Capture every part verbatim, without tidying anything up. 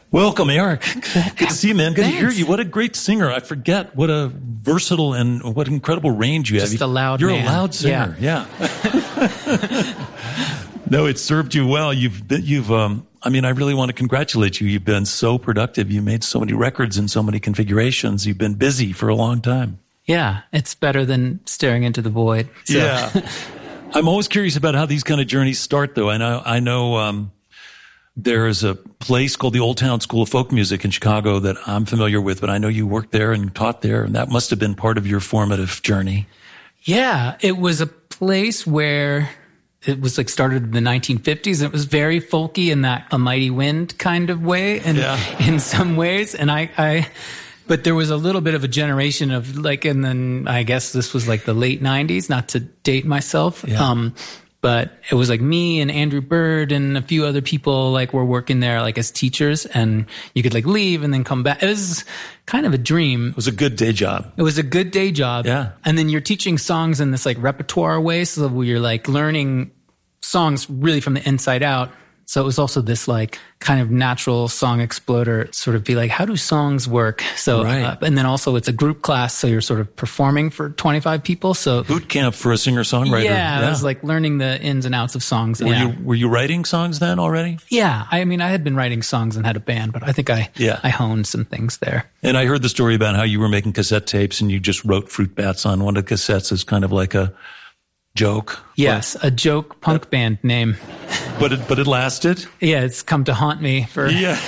Welcome, Eric. Good to see you, man. Good Thanks. to hear you. What a great singer. I forget what a versatile and what incredible range you have. Just a loud You're man. a loud singer. Yeah. yeah. No, it served you well. You've been, you've, um, I mean, I really want to congratulate you. You've been so productive. You made so many records in so many configurations. You've been busy for a long time. Yeah. It's better than staring into the void. So. Yeah. I'm always curious about how these kind of journeys start, though. I know, I know, um, there is a place called the Old Town School of Folk Music in Chicago that I'm familiar with, but I know you worked there and taught there, and that must have been part of your formative journey. Yeah, it was a place where it was like started in the nineteen fifties. It was very folky in that A Mighty Wind kind of way, and yeah. in some ways. And I, I, but there was a little bit of a generation of like, and then I guess this was like the late nineties, not to date myself. Yeah. Um, But it was like me and Andrew Bird and a few other people like were working there like as teachers, and you could like leave and then come back. It was kind of a dream. It was a good day job. It was a good day job. Yeah. And then you're teaching songs in this like repertoire way. So where you're like learning songs really from the inside out. So it was also this like kind of natural song exploder, sort of be like, how do songs work? So, right. uh, and then also it's a group class. So you're sort of performing for twenty-five people. So boot camp for a singer-songwriter. Yeah, yeah. I was like learning the ins and outs of songs. Were yeah. you, were you writing songs then already? Yeah. I mean, I had been writing songs and had a band, but I think I, yeah. I honed some things there. And I heard the story about how you were making cassette tapes and you just wrote Fruit Bats on one of the cassettes as kind of like a joke. Yes, but, a joke punk uh, band name. But it, but it lasted? Yeah, it's come to haunt me for... Yeah.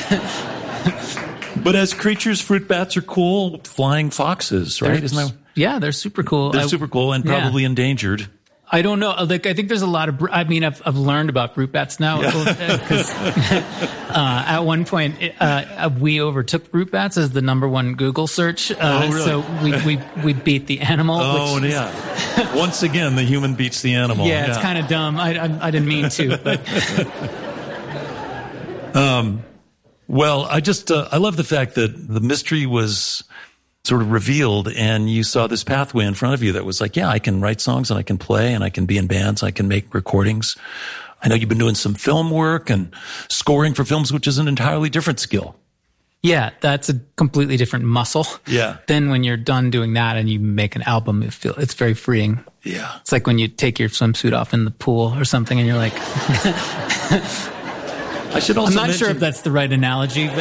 But as creatures, fruit bats are cool flying foxes, right? They're, Isn't that... Yeah, they're super cool. They're I, super cool and probably yeah. endangered. I don't know. Like, I think there's a lot of, I mean, I've, I've learned about fruit bats now. Yeah. uh, at one point, uh, we overtook fruit bats as the number one Google search. Uh, oh, really? So we, we, we beat the animal. Oh, which yeah. Once again, the human beats the animal. Yeah, yeah. it's kind of dumb. I, I, I didn't mean to, but. um, well, I just, uh, I love the fact that the mystery was sort of revealed and you saw this pathway in front of you that was like, yeah, I can write songs and I can play and I can be in bands. I can make recordings. I know you've been doing some film work and scoring for films, which is an entirely different skill. Yeah, that's a completely different muscle. Yeah. Then when you're done doing that and you make an album, it feel it's very freeing. Yeah. It's like when you take your swimsuit off in the pool or something and you're like, I should also I'm not mention, sure if that's the right analogy, but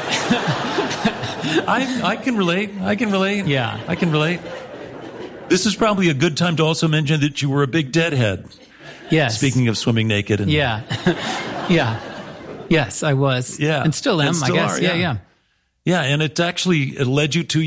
I, I can relate. I can relate. Yeah. I can relate. This is probably a good time to also mention that you were a big deadhead. Yes. Speaking of swimming naked. And yeah. yeah. Yes, I was. Yeah. And still am, and still I guess. Are, yeah, yeah. yeah. Yeah, and it actually it led you to